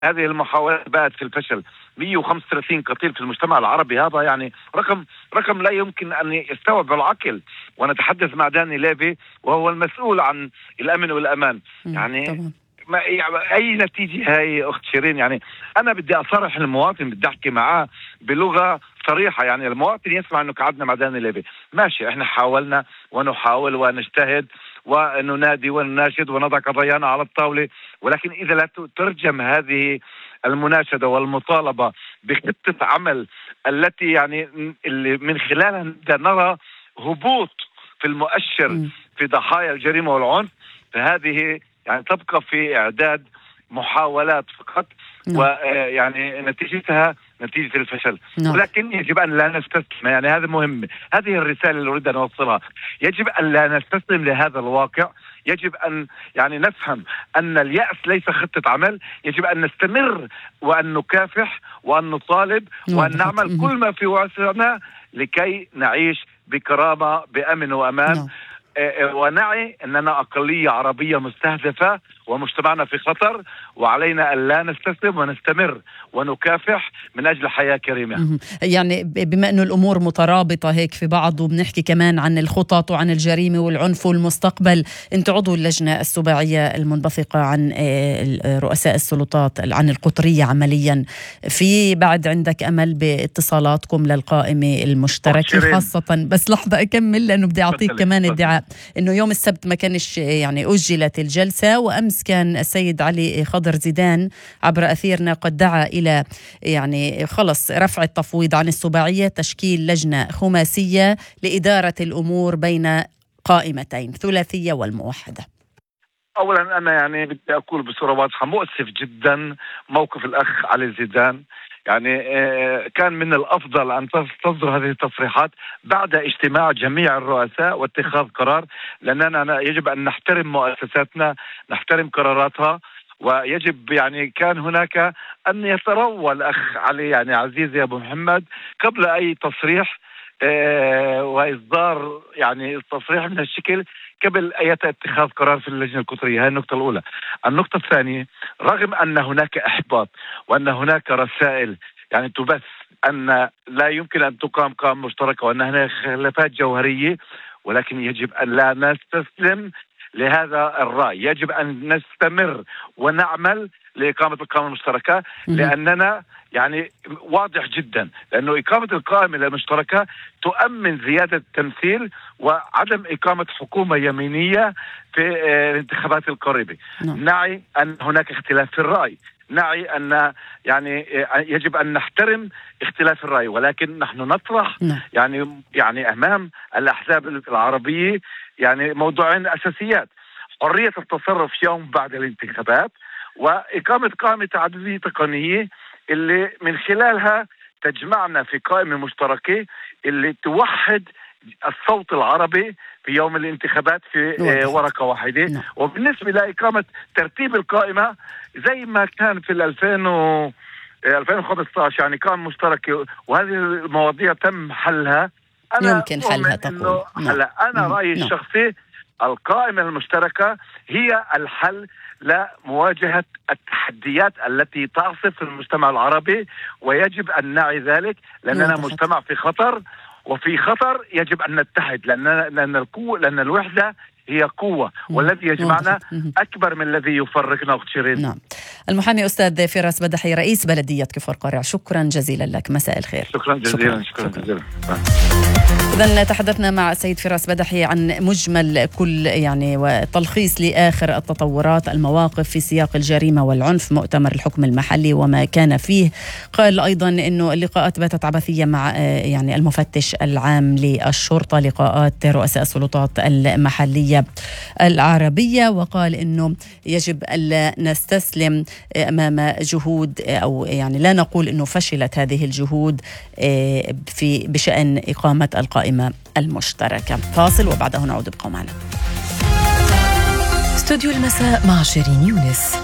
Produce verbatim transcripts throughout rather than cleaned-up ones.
هذه المحاولات بات في الفشل. مئة وخمسة وثلاثين قتيل في المجتمع العربي، هذا يعني رقم رقم لا يمكن أن يستوعب العقل. ونتحدث مع داني ليفي وهو المسؤول عن الأمن والأمان. يعني طبعا. ما يعني أي نتيجة هاي أخت شيرين؟ يعني أنا بدي أصرح المواطن، بدي أحكي معاه بلغة صريحة. يعني المواطن يسمع أنه قعدنا مع داني ليفي، ماشي، إحنا حاولنا ونحاول ونجتهد وننادي ونناشد ونضع قضايانا على الطاولة، ولكن إذا لا تترجم هذه المناشدة والمطالبة بخطة عمل التي يعني اللي من خلالها نرى هبوط في المؤشر م. في ضحايا الجريمة والعنف، فهذه يعني تبقى في إعداد محاولات فقط، نعم. ويعني نتيجتها نتيجة الفشل. نعم. ولكن يجب أن لا نستسلم، يعني هذا مهم، هذه الرسالة اللي أريد أن أوصلها. يجب أن لا نستسلم لهذا الواقع، يجب أن يعني نفهم أن اليأس ليس خطة عمل. يجب أن نستمر وأن نكافح وأن نطالب وأن نعمل كل ما في وسعنا لكي نعيش بكرامة بأمن وأمان. نعم. ونعي أننا أقلية عربية مستهدفة ومجتمعنا في خطر، وعلينا أن لا نستسلم ونستمر ونكافح من أجل حياة كريمة. يعني بما أنه الأمور مترابطة هيك في بعض، وبنحكي كمان عن الخطط وعن الجريمة والعنف والمستقبل، أنت عضو اللجنة السباعية المنبثقة عن رؤساء السلطات عن القطرية عمليا، في بعد عندك أمل باتصالاتكم للقائمة المشتركة خاصة؟ بس لحظة أكمل لأنه بدي أعطيك كمان ادعاء إنه يوم السبت ما كانش يعني أجلت الجلسة، وأمس كان السيد علي خضر زيدان عبر أثيرنا قد دعا إلى يعني خلص رفع التفويض عن السباعية، تشكيل لجنة خماسية لإدارة الأمور بين قائمتين، ثلاثية والموحدة. أولا أنا يعني بدي أقول بصورة واضحة، مؤسف جدا موقف الأخ علي زيدان. يعني كان من الأفضل أن تصدر هذه التصريحات بعد اجتماع جميع الرؤساء واتخاذ قرار، لأننا يجب أن نحترم مؤسساتنا، نحترم قراراتها، ويجب يعني كان هناك أن يتروى الأخ علي يعني عزيزي أبو محمد قبل أي تصريح اه وإصدار يعني التصريح من الشكل قبل أي اتخاذ قرار في اللجنة القطرية. هذه النقطة الأولى. النقطة الثانية، رغم أن هناك إحباط وأن هناك رسائل يعني تبث أن لا يمكن أن تقام قائمة مشتركة وأن هناك خلافات جوهرية، ولكن يجب أن لا نستسلم لهذا الرأي. يجب أن نستمر ونعمل لإقامة القائمة المشتركة، لأننا يعني واضح جدا لأنه إقامة القائمة المشتركة تؤمن زيادة التمثيل وعدم إقامة حكومة يمينية في الانتخابات القريبة. نعي أن هناك اختلاف في الرأي، نعي أن يعني يجب أن نحترم اختلاف الرأي، ولكن نحن نطرح يعني يعني أمام الأحزاب العربية يعني موضوعين أساسيات: حرية التصرف يوم بعد الانتخابات، وإقامة قائمة تعددية تقنية اللي من خلالها تجمعنا في قائمة مشتركة اللي توحد الصوت العربي في يوم الانتخابات في ورقة واحدة. نعم. وبالنسبة لإقامة ترتيب القائمة زي ما كان في الألفين و ألفين وخمسة عشر يعني قائمة مشتركة، وهذه المواضيع تم حلها. أنا يمكن حلها تقول. نعم. أنا رأيي نعم. الشخصي القائمة المشتركة هي الحل لمواجهة التحديات التي تعصف المجتمع العربي، ويجب أن نعي ذلك لأننا مجتمع في خطر، وفي خطر يجب أن نتحد، لأن لأن القوة لأن الوحدة هي قوة، والذي يجمعنا أكبر من الذي يفرقنا. أخت شيرين. نعم. المحامي أستاذ فراس بدحي رئيس بلدية كفر قارع، شكرا جزيلا لك، مساء الخير. شكرا جزيلا. شكرا, شكرا جزيلا. إذن تحدثنا مع السيد فراس بدحي عن مجمل كل يعني وتلخيص لآخر التطورات، المواقف في سياق الجريمة والعنف، مؤتمر الحكم المحلي وما كان فيه. قال أيضا إنه اللقاءات باتت عبثية مع يعني المفتش العام للشرطة، لقاءات رؤساء السلطات المحلية العربية، وقال إنه يجب ألا نستسلم أمام جهود أو يعني لا نقول إنه فشلت هذه الجهود في بشأن إقامة القائمة المشتركة. فاصل وبعده نعود، ابقوا معنا. استوديو المساء مع شيرين يونس.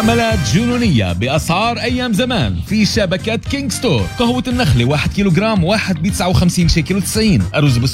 حملات جنونية بأسعار أيام زمان في شبكة كينج ستور. قهوة النخلة واحد كيلوغرام واحد بتسعة وخمسين شيكل وتسعين. أرز